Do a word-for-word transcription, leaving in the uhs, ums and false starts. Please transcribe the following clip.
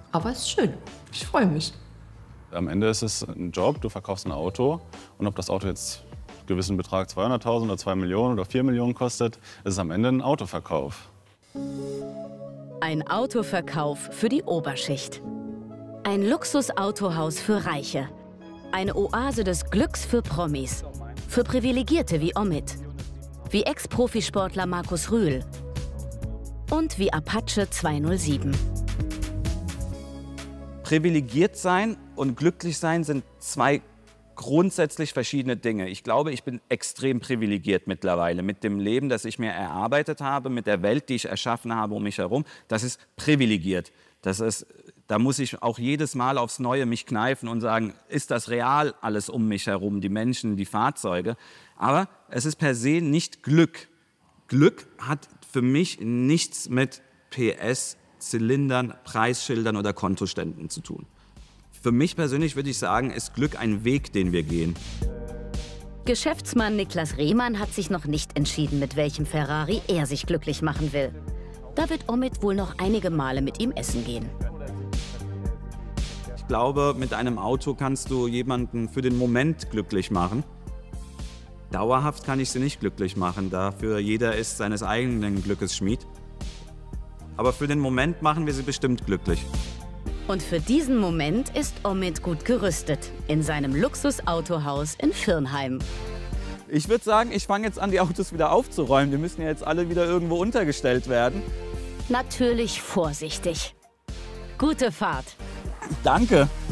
Aber es ist schön. Ich freue mich. Am Ende ist es ein Job, du verkaufst ein Auto. Und ob das Auto jetzt einen gewissen Betrag zweihunderttausend oder zwei Millionen oder vier Millionen kostet, ist es am Ende ein Autoverkauf. Ein Autoverkauf für die Oberschicht. Ein Luxusautohaus für Reiche. Eine Oase des Glücks für Promis. Für Privilegierte wie Omid. Wie Ex-Profisportler Markus Rühl. Und wie Apache zweihundertsieben. Privilegiert sein und glücklich sein sind zwei grundsätzlich verschiedene Dinge. Ich glaube, ich bin extrem privilegiert mittlerweile mit dem Leben, das ich mir erarbeitet habe, mit der Welt, die ich erschaffen habe um mich herum. Das ist privilegiert. Das ist, da muss ich auch jedes Mal aufs Neue mich kneifen und sagen, ist das real alles um mich herum, die Menschen, die Fahrzeuge. Aber es ist per se nicht Glück. Glück hat für mich nichts mit P S, Zylindern, Preisschildern oder Kontoständen zu tun. Für mich persönlich würde ich sagen, ist Glück ein Weg, den wir gehen. Geschäftsmann Niklas Rehmann hat sich noch nicht entschieden, mit welchem Ferrari er sich glücklich machen will. Da wird Omid wohl noch einige Male mit ihm essen gehen. Ich glaube, mit einem Auto kannst du jemanden für den Moment glücklich machen. Dauerhaft kann ich sie nicht glücklich machen, dafür jeder ist seines eigenen Glückes Schmied. Aber für den Moment machen wir sie bestimmt glücklich. Und für diesen Moment ist Omid gut gerüstet in seinem Luxusautohaus in Virnheim. Ich würde sagen, ich fange jetzt an, die Autos wieder aufzuräumen. Wir müssen ja jetzt alle wieder irgendwo untergestellt werden. Natürlich vorsichtig. Gute Fahrt. Danke.